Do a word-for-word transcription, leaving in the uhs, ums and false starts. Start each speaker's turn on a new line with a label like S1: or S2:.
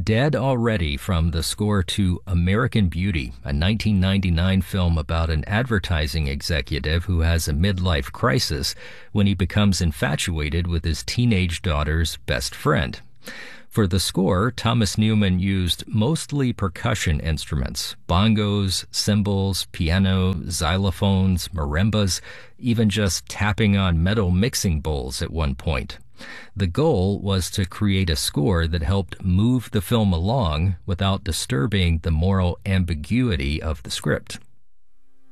S1: Dead Already from the score to American Beauty, a nineteen ninety-nine film about an advertising executive who has a midlife crisis when he becomes infatuated with his teenage daughter's best friend. For the score, Thomas Newman used mostly percussion instruments, bongos, cymbals, piano, xylophones, marimbas, even just tapping on metal mixing bowls at one point. The goal was to create a score that helped move the film along without disturbing the moral ambiguity of the script.